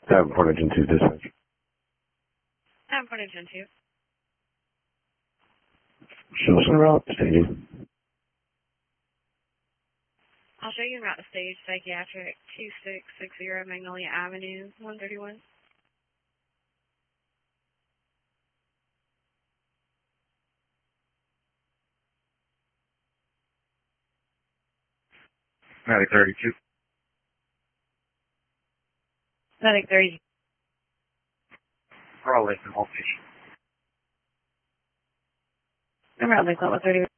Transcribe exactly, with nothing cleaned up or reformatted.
Davenport Engine two dispatch. Davenport Engine two. Show us en route, staging. I'll show you en route to stage psychiatric two six six zero Magnolia Avenue, one thirty-one. Medic thirty-two. Medic thirty. We're all listening, whole station. En route, Lakeland one thirty-one.